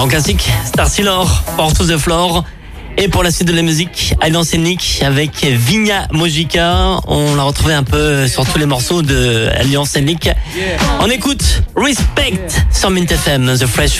En classique, Starsilor, Porto the Floor. Et pour la suite de la musique, Alliance Ethnique avec Vigna Mojica. On l'a retrouvé un peu sur tous les morceaux de Alliance Ethnique. On écoute Respect sur Mint FM, The Fresh